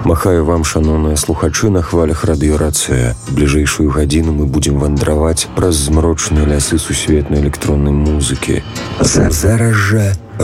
Махаю вам, шаноўныя слухачы, на хвалях радыёрацыя. Бліжэйшую гадзіну мы будзем вандраваць праз змрочныя лясы сусветнай электроннай музыкі. Зараз жа